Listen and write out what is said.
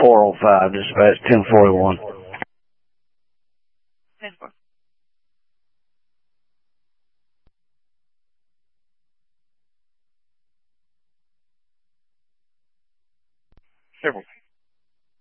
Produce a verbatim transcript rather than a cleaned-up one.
four oh five, dispatch ten forty-one. ten four. Careful.